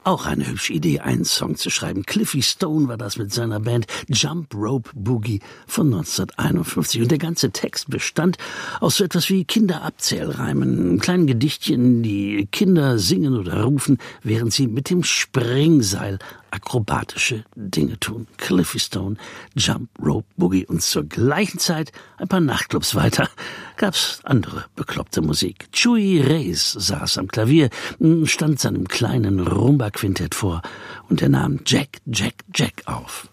Auch eine hübsche Idee, einen Song zu schreiben. Cliffy Stone war das mit seiner Band Jump Rope Boogie von 1951. Und der ganze Text bestand aus so etwas wie Kinderabzählreimen, kleinen Gedichtchen, die Kinder singen oder rufen, während sie mit dem Springseil akrobatische Dinge tun. Cliffy Stone, Jump Rope Boogie. Und zur gleichen Zeit, ein paar Nachtclubs weiter, gab's andere bekloppte Musik. Chuy Reyes saß am Klavier, stand seinem kleinen Rumba-Quintett vor und er nahm Jack, Jack, Jack auf.